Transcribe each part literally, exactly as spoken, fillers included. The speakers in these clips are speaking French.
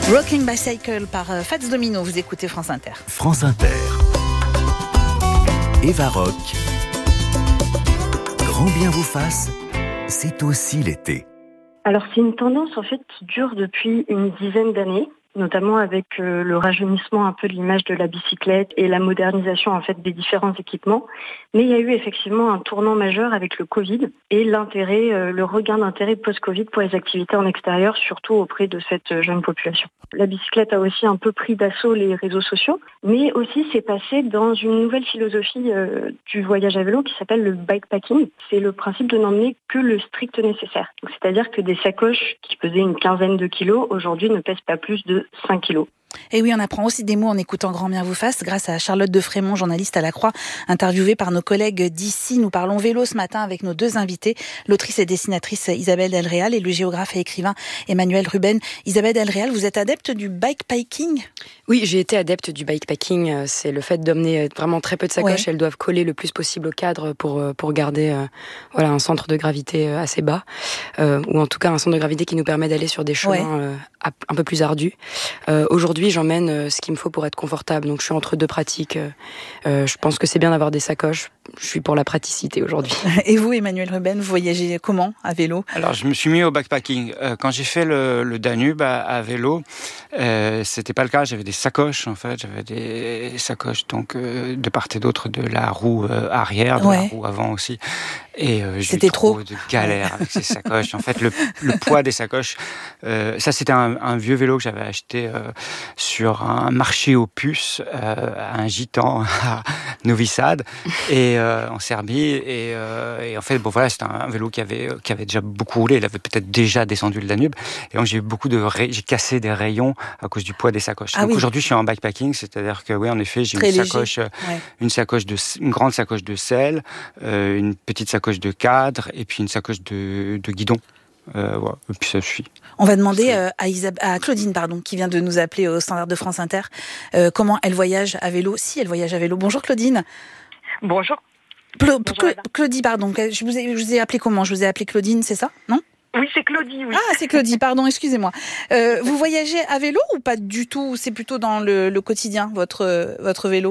Rocking Bicycle par Fats Domino, vous écoutez France Inter. France Inter. Eva Rock. Grand bien vous fasse, c'est aussi l'été. Alors c'est une tendance en fait qui dure depuis une dizaine d'années, notamment avec euh, le rajeunissement un peu de l'image de la bicyclette et la modernisation en fait des différents équipements. Mais il y a eu effectivement un tournant majeur avec le Covid et l'intérêt, euh, le regain d'intérêt post-Covid pour les activités en extérieur, surtout auprès de cette jeune population. La bicyclette a aussi un peu pris d'assaut les réseaux sociaux, mais aussi c'est passé dans une nouvelle philosophie euh, du voyage à vélo qui s'appelle le bikepacking. C'est le principe de n'emmener que le strict nécessaire. Donc, c'est-à-dire que des sacoches qui pesaient une quinzaine de kilos, aujourd'hui ne pèsent pas plus de cinq kilos. Et oui, on apprend aussi des mots en écoutant Grand bien vous fasse grâce à Charlotte de Frémont, journaliste à la Croix, interviewée par nos collègues d'ici. Nous parlons vélo ce matin avec nos deux invités, l'autrice et dessinatrice Isabelle Delréal et le géographe et écrivain Emmanuel Ruben. Isabelle Delréal, vous êtes adepte du bikepacking ? Oui, j'ai été adepte du bikepacking. C'est le fait d'emmener vraiment très peu de sacoches. Ouais. Elles doivent coller le plus possible au cadre pour pour garder euh, voilà un centre de gravité assez bas, euh, ou en tout cas un centre de gravité qui nous permet d'aller sur des chemins ouais. euh, un peu plus ardus. Euh, aujourd'hui, j'emmène euh, ce qu'il me faut pour être confortable. Donc, je suis entre deux pratiques. Euh, je pense que c'est bien d'avoir des sacoches. Je suis pour la praticité aujourd'hui. Et vous, Emmanuel Ruben, vous voyagez comment à vélo ? Alors, je me suis mis au backpacking. Euh, quand j'ai fait le, le Danube à, à vélo, euh, c'était pas le cas. J'avais des sacoches, en fait. J'avais des sacoches donc euh, de part et d'autre de la roue euh, arrière, de ouais. la roue avant aussi. Et euh, j'ai c'était eu trop, trop de galères avec ces sacoches. En fait, le, le poids des sacoches, euh, ça c'était un, un vieux vélo que j'avais acheté euh, sur un marché aux puces euh, à un gitan à Novi Sad et euh, en Serbie. Et, euh, et en fait, bon voilà, c'était un vélo qui avait qui avait déjà beaucoup roulé. Il avait peut-être déjà descendu le Danube. Et donc j'ai eu beaucoup de, ray... j'ai cassé des rayons à cause du poids des sacoches. Ah donc oui. Aujourd'hui, je suis en bikepacking, c'est-à-dire que oui, en effet, j'ai Très une léger. sacoche, ouais. une sacoche de, une grande sacoche de selle, euh, une petite sacoche de cadre et puis une sacoche de, de guidon. Euh, ouais, et puis ça suffit. On va demander euh, à, Isab- à Claudine, pardon, qui vient de nous appeler au standard de France Inter, euh, comment elle voyage à vélo, si elle voyage à vélo. Bonjour Claudine. Bonjour. Plo- Bonjour Cla- Claudie, pardon. Je vous, ai, je vous ai appelé comment ? Je vous ai appelé Claudine, c'est ça ? Non ? Oui, c'est Claudie, oui. Ah, c'est Claudie, pardon, excusez-moi. Euh, vous voyagez à vélo ou pas du tout ? C'est plutôt dans le, le quotidien, votre, votre vélo ?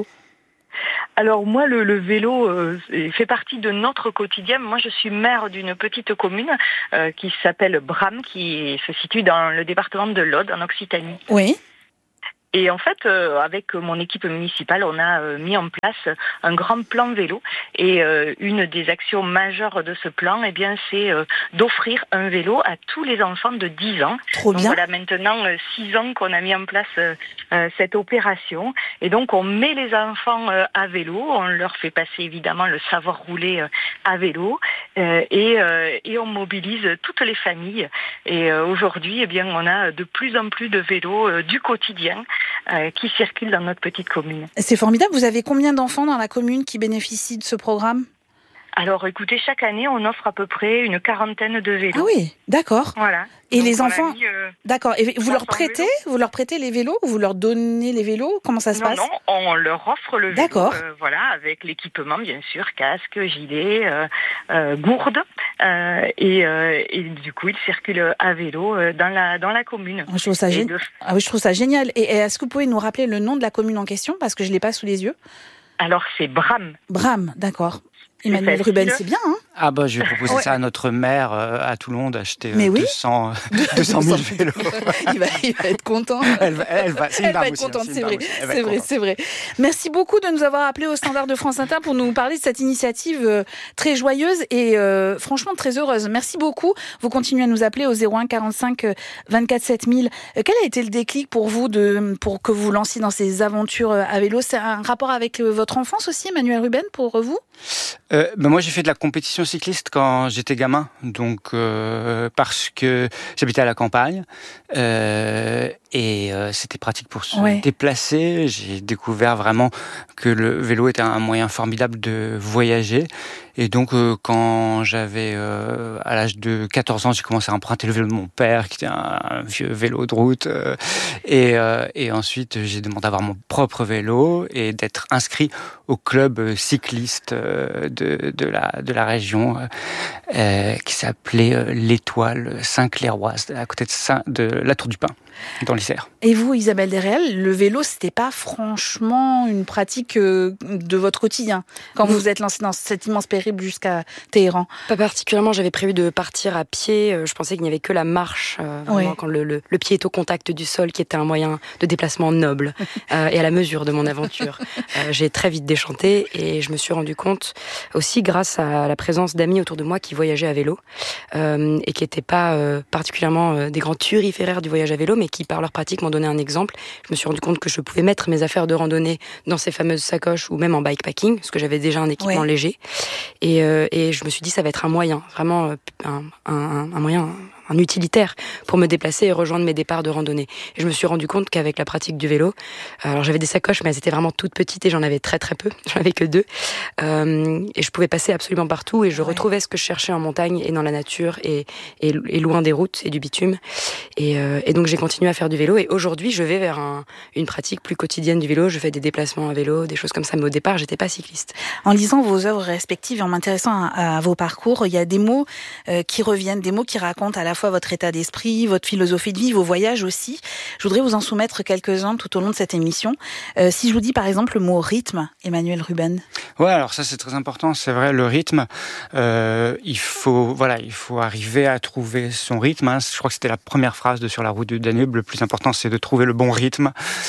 Alors moi, le, le vélo euh, fait partie de notre quotidien. Moi, je suis maire d'une petite commune euh, qui s'appelle Bram, qui se situe dans le département de l'Aude, en Occitanie. Oui. Et en fait, euh, avec mon équipe municipale, on a euh, mis en place un grand plan vélo. Et euh, une des actions majeures de ce plan, eh bien, c'est euh, d'offrir un vélo à tous les enfants de dix ans. Trop donc bien. Voilà, maintenant euh, six ans qu'on a mis en place euh, euh, cette opération. Et donc, on met les enfants euh, à vélo. On leur fait passer évidemment le savoir rouler euh, à vélo. Euh, et, euh, et on mobilise toutes les familles. Et euh, aujourd'hui, eh bien, on a de plus en plus de vélos euh, du quotidien Euh, qui circulent dans notre petite commune. C'est formidable. Vous avez combien d'enfants dans la commune qui bénéficient de ce programme ? Alors, écoutez, chaque année, on offre à peu près une quarantaine de vélos. Ah oui, d'accord. Voilà. Et donc les enfants, mis, euh, d'accord. Et vous leur prêtez, vous leur prêtez les vélos ou vous leur donnez les vélos ? Comment ça se non, passe ? Non, on leur offre le vélo. D'accord. Euh, voilà, avec l'équipement, bien sûr, casque, gilet, euh, euh, gourde, euh, et, euh, et du coup, ils circulent à vélo euh, dans la dans la commune. Je trouve ça génial. De... Ah oui, je trouve ça génial. Et, et est-ce que vous pouvez nous rappeler le nom de la commune en question parce que je l'ai pas sous les yeux ? Alors, c'est Bram. Bram, d'accord. Emmanuel Ruben, c'est bien, hein ? Ah bah je vais proposer ouais. ça à notre maire euh, à Toulon d'acheter euh, Mais oui. deux cents mille vélos. il, va, il va être content. Elle va, elle va, c'est une elle va être aussi, contente, c'est, c'est vrai, vrai, c'est vrai, c'est vrai. Merci beaucoup de nous avoir appelés au standard de France Inter pour nous parler de cette initiative euh, très joyeuse et euh, franchement très heureuse. Merci beaucoup. Vous continuez à nous appeler au zéro un quarante-cinq vingt-quatre sept mille. Euh, quel a été le déclic pour vous de, pour que vous vous lanciez dans ces aventures à vélo ? C'est un rapport avec euh, votre enfance aussi, Emmanuel Ruben, pour vous ? Euh, ben moi j'ai fait de la compétition cycliste quand j'étais gamin, donc euh, parce que j'habitais à la campagne euh, et euh, c'était pratique pour se ouais. déplacer. J'ai découvert vraiment que le vélo était un moyen formidable de voyager. Et donc, euh, quand j'avais, euh, à l'âge de quatorze ans, j'ai commencé à emprunter le vélo de mon père, qui était un, un vieux vélo de route. Euh, et, euh, et ensuite, j'ai demandé d'avoir mon propre vélo et d'être inscrit au club cycliste euh, de, de, la, de la région, euh, qui s'appelait euh, l'Étoile Saint-Clairoise, à côté de, Saint, de la Tour du Pin, dans les l'Isère. Et vous, Isabelle Desréal, le vélo, c'était pas franchement une pratique de votre quotidien quand vous vous êtes lancée dans cet immense périple jusqu'à Téhéran? Pas particulièrement, j'avais prévu de partir à pied. Je pensais qu'il n'y avait que la marche, euh, vraiment, ouais. quand le, le, le pied est au contact du sol, qui était un moyen de déplacement noble euh, et à la mesure de mon aventure. Euh, j'ai très vite déchanté et je me suis rendu compte aussi grâce à la présence d'amis autour de moi qui voyageaient à vélo euh, et qui n'étaient pas euh, particulièrement euh, des grands turiféraires du voyage à vélo, mais qui par leur pratique m'ont donné un exemple. Je me suis rendu compte que je pouvais mettre mes affaires de randonnée dans ces fameuses sacoches ou même en bikepacking, parce que j'avais déjà un équipement ouais. léger. Et, euh, et je me suis dit ça va être un moyen, vraiment un, un, un moyen... un utilitaire pour me déplacer et rejoindre mes départs de randonnée. Et je me suis rendu compte qu'avec la pratique du vélo, alors j'avais des sacoches, mais elles étaient vraiment toutes petites et j'en avais très très peu, j'en avais que deux. Euh, et je pouvais passer absolument partout et je ouais. retrouvais ce que je cherchais en montagne et dans la nature et, et, et loin des routes et du bitume. Et, euh, et donc j'ai continué à faire du vélo et aujourd'hui je vais vers un, une pratique plus quotidienne du vélo. Je fais des déplacements à vélo, des choses comme ça, mais au départ j'étais pas cycliste. En lisant vos œuvres respectives et en m'intéressant à, à vos parcours, il y a des mots euh, qui reviennent, des mots qui racontent à la fois votre état d'esprit, votre philosophie de vie, vos voyages aussi. Je voudrais vous en soumettre quelques-uns tout au long de cette émission. Euh, si je vous dis par exemple le mot rythme, Emmanuel Ruben. Ouais, alors ça c'est très important, c'est vrai, le rythme, euh, il faut, voilà, il faut arriver à trouver son rythme. Hein. Je crois que c'était la première phrase de Sur la route du Danube. Le plus important, c'est de trouver le bon rythme.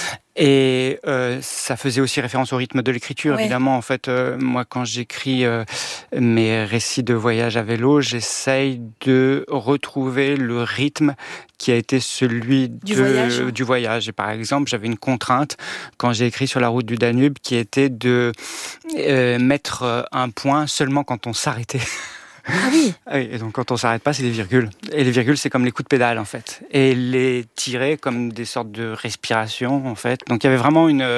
Et euh, ça faisait aussi référence au rythme de l'écriture, ouais. évidemment. En fait, euh, moi, quand j'écris euh, mes récits de voyage à vélo, j'essaye de retrouver le rythme qui a été celui du, de, voyage. du voyage. Et par exemple, j'avais une contrainte quand j'ai écrit Sur la route du Danube qui était de euh, mettre un point seulement quand on s'arrêtait. Ah oui. oui. Et donc quand on s'arrête pas, c'est des virgules. Et les virgules, c'est comme les coups de pédale en fait. Et les tirer comme des sortes de respiration en fait. Donc il y avait vraiment une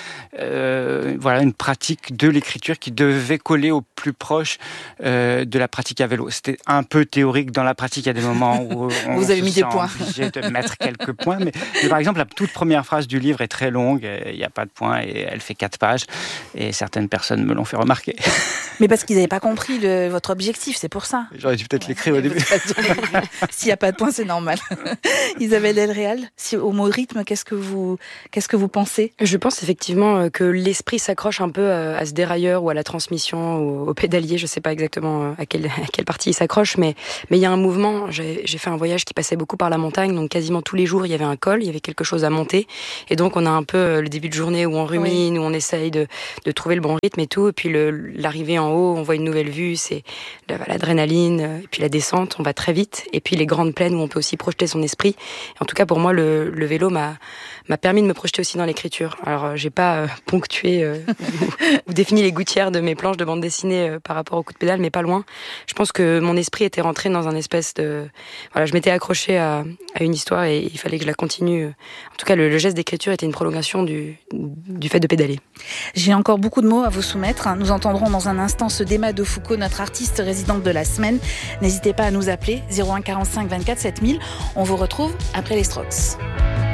euh, voilà une pratique de l'écriture qui devait coller au plus proche euh, de la pratique à vélo. C'était un peu théorique dans la pratique. Il y a des moments où on vous avez mis des points. Obligé de mettre quelques points. Mais, mais par exemple, la toute première phrase du livre est très longue. Il n'y a pas de points et elle fait quatre pages. Et certaines personnes me l'ont fait remarquer. Mais parce qu'ils n'avaient pas compris le, votre objectif. C'est pour ça. J'aurais dû peut-être ouais, l'écrire au début. S'il n'y a pas de point, c'est normal. Isabelle Desréal, si, au mot rythme, qu'est-ce que vous, qu'est-ce que vous pensez? Je pense effectivement que l'esprit s'accroche un peu à ce dérailleur ou à la transmission ou au pédalier. Je ne sais pas exactement à quelle, à quelle partie il s'accroche, mais mais il y a un mouvement. J'ai, j'ai fait un voyage qui passait beaucoup par la montagne, donc quasiment tous les jours il y avait un col, il y avait quelque chose à monter, et donc on a un peu le début de journée où on rumine, oui. où on essaye de de trouver le bon rythme et tout, et puis le, l'arrivée en haut, on voit une nouvelle vue, c'est la, l'adrénaline, et puis la descente, on va très vite, et puis les grandes plaines où on peut aussi projeter son esprit. En tout cas, pour moi, le, le vélo m'a, m'a permis de me projeter aussi dans l'écriture. Alors, j'ai pas euh, ponctué euh, ou, ou défini les gouttières de mes planches de bande dessinée euh, par rapport au coup de pédale, mais pas loin. Je pense que mon esprit était rentré dans un espèce de... Voilà, je m'étais accrochée à, à une histoire et il fallait que je la continue. En tout cas, le, le geste d'écriture était une prolongation du, du fait de pédaler. J'ai encore beaucoup de mots à vous soumettre. Nous entendrons dans un instant ce Déma de Foucault, notre artiste résidente de la semaine. N'hésitez pas à nous appeler zéro un quarante-cinq vingt-quatre sept mille. On vous retrouve après les Strokes.